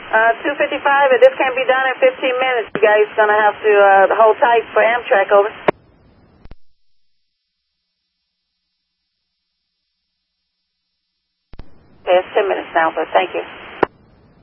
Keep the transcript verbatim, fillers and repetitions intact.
Uh, two fifty-five, if this can't be done in fifteen minutes, you guys going to have to uh, hold tight for Amtrak, over. Okay, it's ten minutes now, but thank you.